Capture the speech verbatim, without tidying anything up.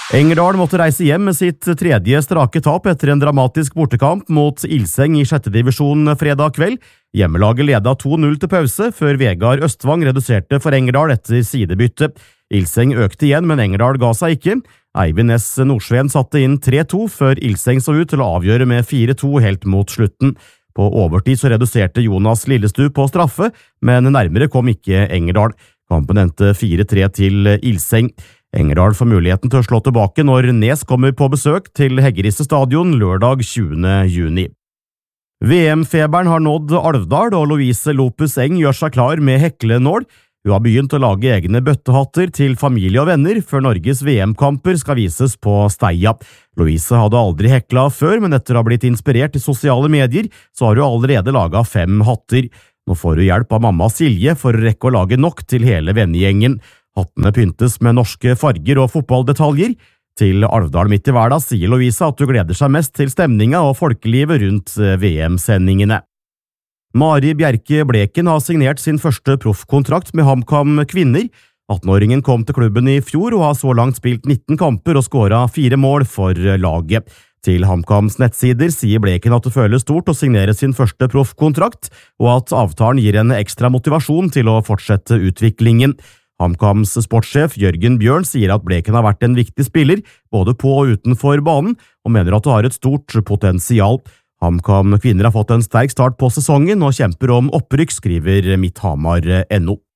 Engerdal måtte reise hjem med sitt tredje strake tap etter en dramatisk bortekamp mot Ilseng i sjette divisjon fredag kveld. Hjemmelaget ledet to null til pause, før Vegard Østvang reduserte for Engerdal etter sidebytte. Ilseng økte igjen, men Engerdal ga seg ikke. Eivind S. Nordsveen satte inn tre to, før Ilseng så ut til å avgjøre med fire to helt mot slutten. På overtid så reduserte Jonas Lillestu på straffe, men nærmere kom ikke Engerdal. Kampen endte fire tre til Ilseng. Engerdal får muligheten til å slå tilbake når Nes kommer på besøk til Heggerisse stadion lørdag tjuende juni. V M-feberen har nådd Alvdal, og Louise Lopus Eng gjør seg klar med heklenål. Hun har begynt å lage egne bøttehatter til familie og venner før Norges V M-kamper skal vises på Steia. Louise hadde aldri hekla før, men etter å ha blitt inspirert i sosiale medier, så har hun allerede laget fem hatter. Nå får hun hjelp av mamma Silje for å rekke å lage nok til hele vennegjengen. Hattene pyntes med norske farger og fotballdetaljer. Til Alvdal midt i hverdag sier Louise at hun gleder seg mest til stemninga og folkelivet rundt V M-sendingene. Mari Bjerke Bleken har signert sin første proffkontrakt med HamKam Kvinner. attenåringen kom til klubben i fjor og har så langt spilt nitten kamper og skåret fire mål for laget. Til HamKams nettsider sier Bleken at det føles stort å signere sin første proffkontrakt, og at avtalen gir henne ekstra motivasjon til å fortsette utviklingen. HamKams sportssjef Jørgen Bjørn sier at Bleken har vært en viktig spiller, både på og utenfor banen, og mener at det har et stort potensial. HamKam Kvinner har fått en sterk start på sesongen og kjemper om opprykk, skriver Mitthamar punktum no.